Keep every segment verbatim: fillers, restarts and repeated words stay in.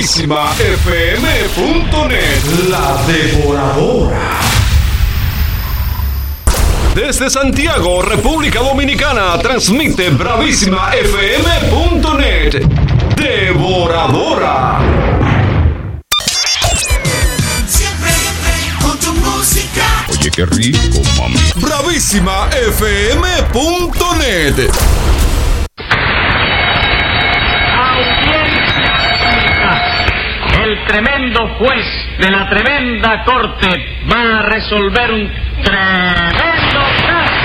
F M punto net, la devoradora. Desde Santiago, República Dominicana, transmite Bravísima F M punto net, devoradora. Siempre con tu música. Oye, qué rico, mami. Bravísima F M punto net. El tremendo juez de la tremenda corte va a resolver un tremendo caso.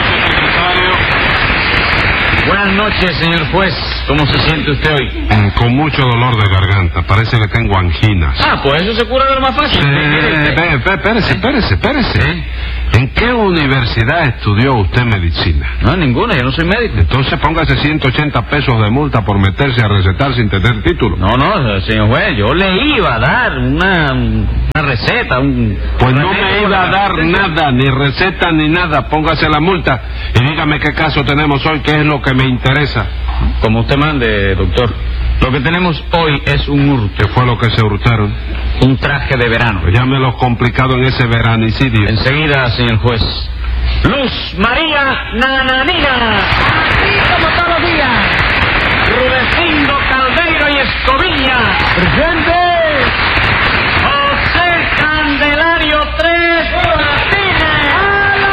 Buenas noches, señor juez. ¿Cómo se siente usted hoy? Mm, con mucho dolor de garganta. Parece que tengo anginas. Ah, pues eso se cura de lo más fácil. Eh, eh, espérese, espérese, espérese. ¿Eh? ¿En qué universidad estudió usted medicina? No, ninguna, yo no soy médico. Entonces póngase ciento ochenta pesos de multa por meterse a recetar sin tener título. No, no, señor juez, yo le iba a dar una, una receta, un... Pues no me iba a dar nada, ni receta ni nada. Póngase la multa y dígame qué caso tenemos hoy, qué es lo que me interesa. Como usted mande, doctor. Lo que tenemos hoy es un hurto. ¿Qué fue lo que se hurtaron? Un traje de verano. Pues llámelo complicado en ese veranicidio. Enseguida, señor juez. Luz María Nananina. Aquí como todos los días. Rudecindo Caldeiro y Escoviña. Presente. José Candelario Tres Platines. A la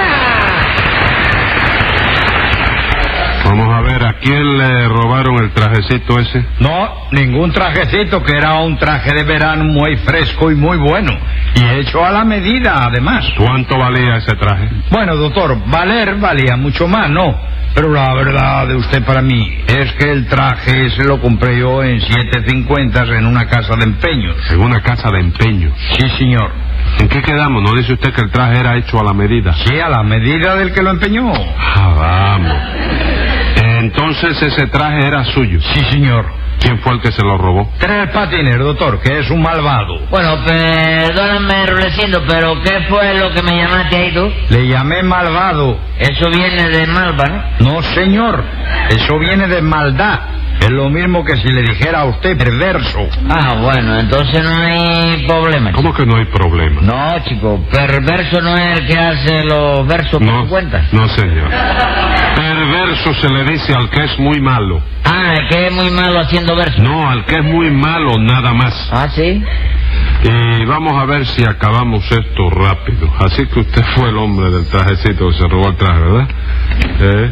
reja. Vamos a ver, ¿a quién le robaron el trajecito ese? No, ningún trajecito, que era un traje de verano muy fresco y muy bueno. Y hecho a la medida, además. ¿Cuánto valía ese traje? Bueno, doctor, valer valía mucho más, ¿no? Pero la verdad de usted para mí es que el traje se lo compré yo en siete cincuenta en una casa de empeños. En una casa de empeño. Sí, señor. ¿En qué quedamos? ¿No dice usted que el traje era hecho a la medida? Sí, a la medida del que lo empeñó. Ah, vamos. Entonces ese traje era suyo. Sí, señor. ¿Quién fue el que se lo robó? Tres Patines, doctor, que es un malvado. Bueno, perdóname, Rulecindo, pero ¿qué fue lo que me llamaste ahí tú? Le llamé malvado. Eso viene de Malva, ¿no? No, señor. Eso viene de maldad. Es lo mismo que si le dijera a usted perverso. Ah, bueno, entonces no hay problema. ¿Cómo que no hay problema? No, chico, perverso no es el que hace los versos por No, su cuenta. no, señor. Perverso se le dice al que es muy malo. Ah, el que es muy malo haciendo versos. No, al que es muy malo, nada más. Ah, ¿sí? Y vamos a ver si acabamos esto rápido. Así que usted fue el hombre del trajecito que se robó el traje, ¿verdad? ¿Eh?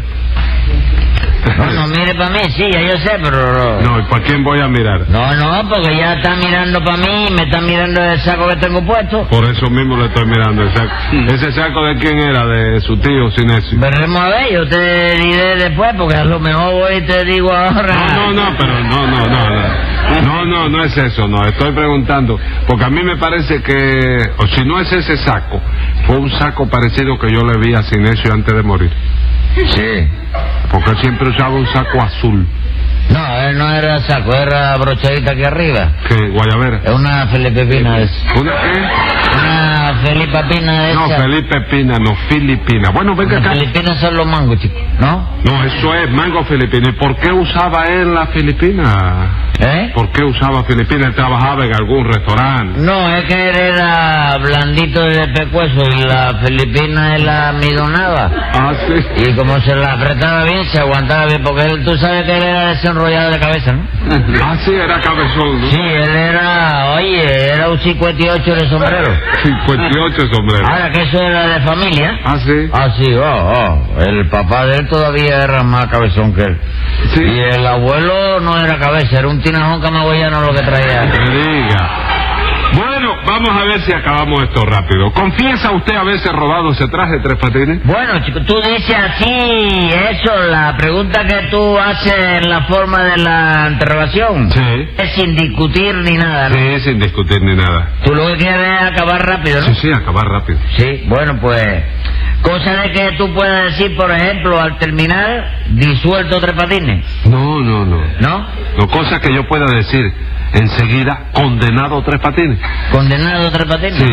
No, no mire para mí, sí, ya yo sé, pero... No, ¿y para quién voy a mirar? No, no, porque ya está mirando para mí, me está mirando el saco que tengo puesto. Por eso mismo le estoy mirando el saco. ¿Ese saco de quién era? ¿De su tío Sinesio? Veremos a ver, yo te diré después, porque a lo mejor voy y te digo ahora... No, no, no, pero no, no, no, no. No, no, no es eso, no. Estoy preguntando, porque a mí me parece que, o si no es ese saco, fue un saco parecido que yo le vi a Sinesio antes de morir. Sí. Porque él siempre usaba un saco azul. No, él no era saco, era brochadita aquí arriba. ¿Qué? ¿Guayabera? Es una Felipe Pina de esa. ¿Una qué? Una Felipe Pina de No, esa. Felipe Pina, no, Filipina. Bueno, venga Las acá. Filipinas son los mangos, chicos, ¿no? No, eso es mango filipino. ¿Y por qué usaba él la filipina? ¿Eh? ¿Por qué usaba filipina? Él trabajaba en algún restaurante. No, es que él era blandito de pescuezo y la Filipina él la midonaba. Ah, sí. Y como se la apretaba bien, se aguantaba bien, porque él, tú sabes que él era desenrollado de cabeza, ¿no? Ah, sí, era cabezón, ¿no? Sí, él era, oye, era un cincuenta y ocho de sombrero. cincuenta y ocho sombreros. Ahora que eso era de familia. Ah, sí. Ah, sí, oh, oh. El papá de él todavía era más cabezón que él. Sí. Y el abuelo no era cabeza, era un tinajón camagüeyano lo que traía. Que diga. Bueno, vamos a ver si acabamos esto rápido. ¿Confiesa usted haberse robado ese traje, Tres Patines? Bueno, chico, tú dices así, eso, la pregunta que tú haces en la forma de la interrogación. Sí. Es sin discutir ni nada, ¿no? Sí, sin discutir ni nada. Tú lo que quieres es acabar rápido, ¿no? Sí, sí, acabar rápido. Sí, bueno, pues... Cosa de que tú puedas decir, por ejemplo, al terminar, disuelto Tres Patines. No, no, no. ¿No? No, cosa que yo pueda decir enseguida, condenado Tres Patines. ¿Condenado Tres Patines? Sí.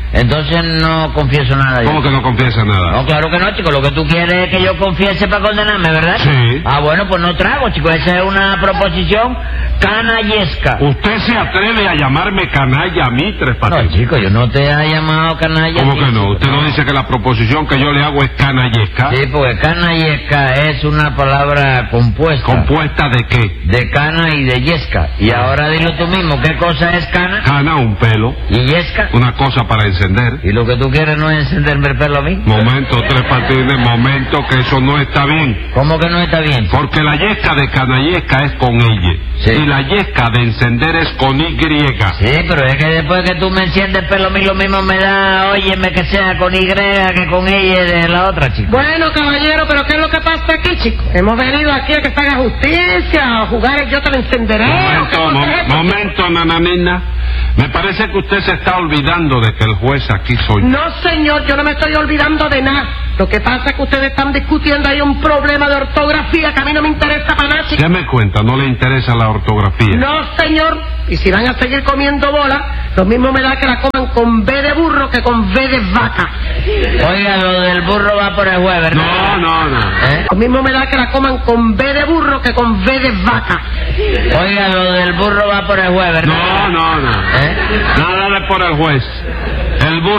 Entonces no confieso nada. ¿Cómo yo. que no confiesa nada? No, claro que no, chico. Lo que tú quieres es que yo confiese para condenarme, ¿verdad? Sí. Ah, bueno, pues no trago, chico. Esa es una proposición canallesca. ¿Usted se atreve a llamarme canalla a mí, Tres No, Patines? chico, yo no te he llamado canalla. ¿Cómo a ti, que no? chico. ¿Usted no dice que la proposición que yo le hago es canallesca? Sí, porque canallesca es una palabra compuesta. ¿Compuesta de qué? De cana y de yesca. Y ahora dilo tú mismo, ¿qué cosa es cana? Cana, un pelo, ¿Y yesca? una cosa para encender. Y lo que tú quieres no es encenderme el pelo a mí. Momento, Tres Patines, momento, que eso no está bien. ¿Cómo que no está bien? Porque la yesca de canallesca es con ella. Sí. Y la yesca de encender es con Y. Sí, pero es que después que tú me enciendes el pelo a mí lo mismo me da, óyeme, que sea con Y que con ella de la otra, chico. Bueno, caballero, pero ¿qué es lo que pasa aquí, chico? Hemos venido aquí a que se haga justicia, a jugar el yo te lo encenderé. Momento, ¿o qué mo- cosa es esto? momento, nananina. Me parece que usted se está olvidando de que el juez aquí soy yo. No, señor, yo no me estoy olvidando de nada. Lo que pasa es que ustedes están discutiendo ahí un problema de ortografía que a mí no me interesa para nada, chico. ¿Qué me cuenta? ¿No le interesa la ortografía? No, señor. Y si van a seguir comiendo bola, lo mismo me da que la coman con B de burro que con V de vaca. Oiga, lo del burro va por el juez, ¿verdad? No, no, no. ¿Eh? Lo mismo me da que la coman con B de burro que con V de vaca. Oiga, lo del burro va por el juez, ¿verdad? No, no, no. ¿Eh? Nada de por el juez.